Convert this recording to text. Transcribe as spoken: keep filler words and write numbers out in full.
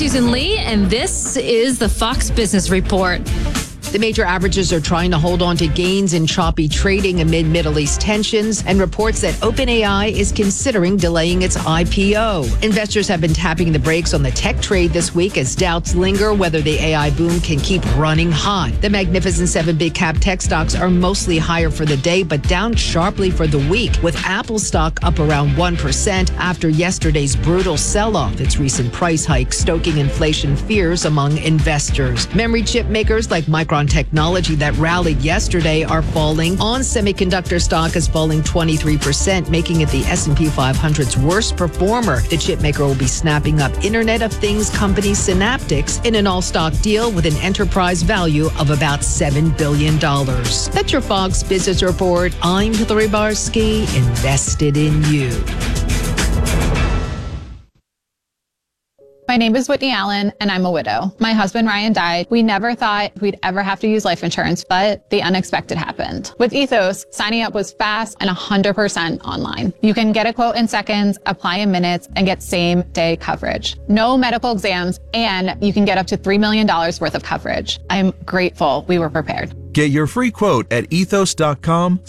Susan Lee, and this is the Fox Business Report. The major averages are trying to hold on to gains in choppy trading amid Middle East tensions and reports that OpenAI is considering delaying its I P O. Investors have been tapping the brakes on the tech trade this week as doubts linger whether the A I boom can keep running hot. The Magnificent Seven big cap tech stocks are mostly higher for the day, but down sharply for the week, with Apple stock up around one percent after yesterday's brutal sell-off. Its recent price hike stoking inflation fears among investors. Memory chip makers like Micron Technology that rallied yesterday are falling. On semiconductor stock is falling twenty-three percent, making it the S and P five hundred's worst performer. The chipmaker will be snapping up Internet of Things company Synaptics in an all-stock deal with an enterprise value of about seven billion dollars. That's your Fox Business Report. I'm Hillary Barsky, invested in you. My name is Whitney Allen, and I'm a widow. My husband, Ryan, died. We never thought we'd ever have to use life insurance, but the unexpected happened. With Ethos, signing up was fast and one hundred percent online. You can get a quote in seconds, apply in minutes, and get same-day coverage. No medical exams, and you can get up to three million dollars worth of coverage. I'm grateful we were prepared. Get your free quote at ethos dot com